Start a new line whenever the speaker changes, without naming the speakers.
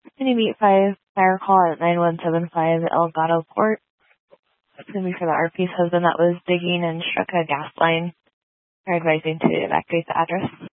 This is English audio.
City Meet 5 fire call at 9175 El Gato Court. It's going to be for the RP's husband that was digging and struck a gas line. They're advising to evacuate the address.